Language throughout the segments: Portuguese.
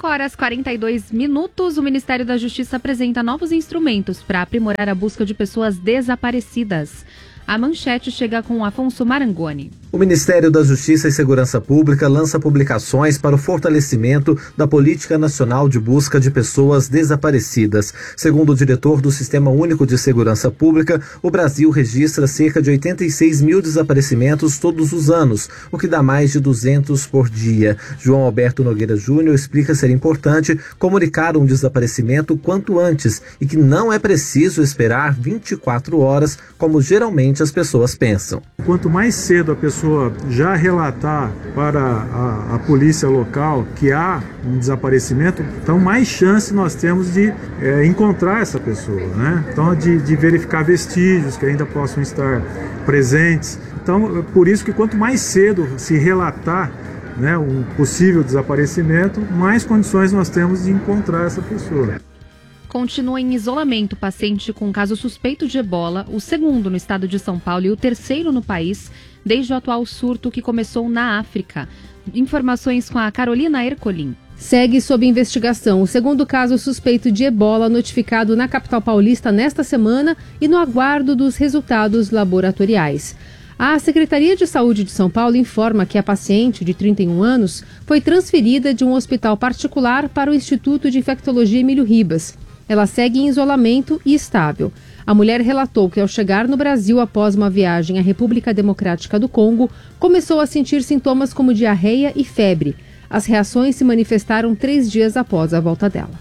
5h42. O Ministério da Justiça apresenta novos instrumentos para aprimorar a busca de pessoas desaparecidas. A manchete chega com Afonso Marangoni. O Ministério da Justiça e Segurança Pública lança publicações para o fortalecimento da Política Nacional de Busca de Pessoas Desaparecidas. Segundo o diretor do Sistema Único de Segurança Pública, o Brasil registra cerca de 86 mil desaparecimentos todos os anos, o que dá mais de 200 por dia. João Alberto Nogueira Júnior explica ser importante comunicar um desaparecimento quanto antes e que não é preciso esperar 24 horas, como geralmente as pessoas pensam. Quanto mais cedo a pessoa já relatar para a polícia local que há um desaparecimento, então mais chance nós temos de encontrar essa pessoa, né? Então de verificar vestígios que ainda possam estar presentes. Então por isso que quanto mais cedo se relatar, né, um possível desaparecimento, mais condições nós temos de encontrar essa pessoa. Continua em isolamento paciente com caso suspeito de ebola, o segundo no estado de São Paulo e o terceiro no país, desde o atual surto que começou na África. Informações com a Carolina Ercolim. Segue sob investigação o segundo caso suspeito de ebola notificado na capital paulista nesta semana e no aguardo dos resultados laboratoriais. A Secretaria de Saúde de São Paulo informa que a paciente, de 31 anos, foi transferida de um hospital particular para o Instituto de Infectologia Emílio Ribas. Ela segue em isolamento e estável. A mulher relatou que, ao chegar no Brasil após uma viagem à República Democrática do Congo, começou a sentir sintomas como diarreia e febre. As reações se manifestaram 3 dias após a volta dela.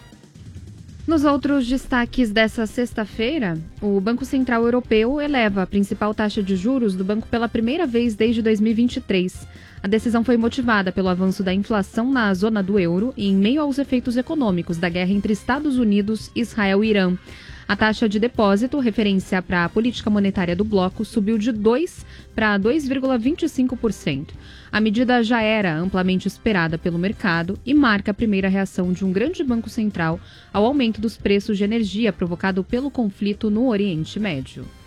Nos outros destaques dessa sexta-feira, o Banco Central Europeu eleva a principal taxa de juros do banco pela primeira vez desde 2023. A decisão foi motivada pelo avanço da inflação na zona do euro e em meio aos efeitos econômicos da guerra entre Estados Unidos, Israel e Irã. A taxa de depósito, referência para a política monetária do bloco, subiu de 2% para 2,25%. A medida já era amplamente esperada pelo mercado e marca a primeira reação de um grande banco central ao aumento dos preços de energia provocado pelo conflito no Oriente Médio.